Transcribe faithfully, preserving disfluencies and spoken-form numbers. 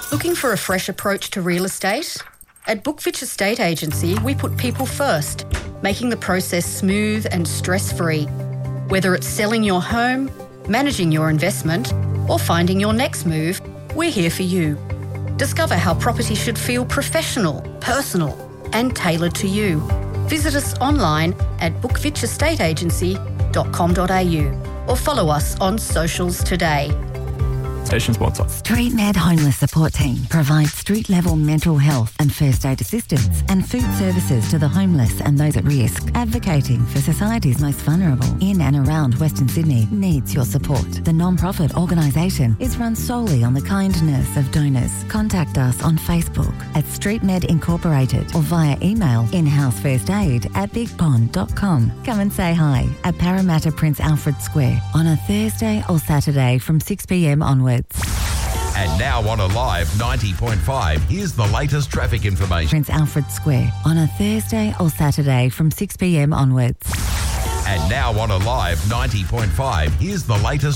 Looking for a fresh approach to real estate? At Bookfitch Estate Agency, we put people first, making the process smooth and stress-free. Whether it's selling your home, managing your investment, or finding your next move, we're here for you. Discover how property should feel professional, personal, and tailored to you. Visit us online at bookfitch estate agency dot com dot a u or follow us on socials today. Station sponsor. StreetMed Homeless Support Team provides street-level mental health and first aid assistance and food services to the homeless and those at risk. Advocating for society's most vulnerable in and around Western Sydney needs your support. The non-profit organisation is run solely on the kindness of donors. Contact us on Facebook at StreetMed Incorporated or via email inhousefirstaid at bigpond dot com. Come and say hi at Parramatta Prince Alfred Square on a Thursday or Saturday from six p m onwards. And now on Alive ninety point five, here's the latest traffic information. Prince Alfred Square on a Thursday or Saturday from six p m onwards. And now on Alive ninety point five, here's the latest